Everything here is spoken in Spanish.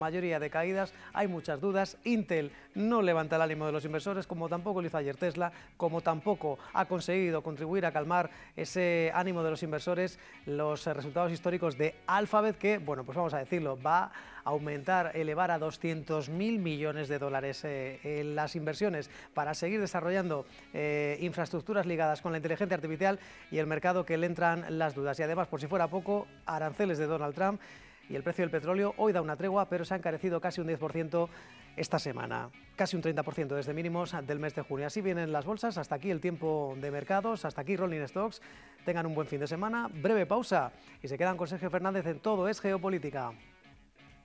Mayoría de caídas, hay muchas dudas. Intel no levanta el ánimo de los inversores, como tampoco lo hizo ayer Tesla, como tampoco ha conseguido contribuir a calmar ese ánimo de los inversores los resultados históricos de Alphabet, que, bueno, pues vamos a decirlo, va a aumentar, elevar a 200.000 millones de dólares en las inversiones para seguir desarrollando infraestructuras ligadas con la inteligencia artificial y el mercado que le entran las dudas. Y además, por si fuera poco, aranceles de Donald Trump. Y el precio del petróleo hoy da una tregua, pero se ha encarecido casi un 10% esta semana, casi un 30% desde mínimos del mes de junio. Así vienen las bolsas, hasta aquí el tiempo de mercados, hasta aquí Rolling Stocks. Tengan un buen fin de semana, breve pausa y se quedan con Sergio Fernández en Todo es Geopolítica.